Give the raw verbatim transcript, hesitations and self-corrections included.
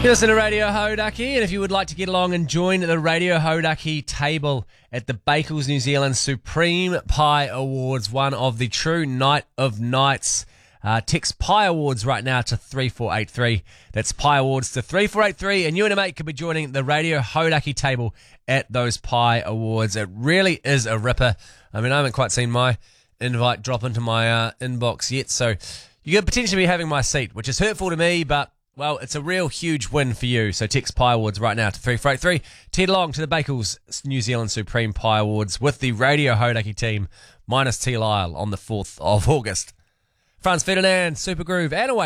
You listen to Radio Hodaki, and if you would like to get along and join the Radio Hodaki table at the Bakels New Zealand Supreme Pie Awards, one of the true night of nights, uh, text Pie Awards right now to three four eight three. That's Pie Awards to three four eight three, and you and a mate could be joining the Radio Hodaki table at those Pie Awards. It really is a ripper. I mean, I haven't quite seen my invite drop into my uh, inbox yet, so you could potentially be having my seat, which is hurtful to me, but well, it's a real huge win for you. So text Pie Awards right now to three four eight three. Head along to the Bakels New Zealand Supreme Pie Awards with the Radio Hodaki team, minus T. Lyle on the fourth of August. Franz Ferdinand, Super Groove, and away.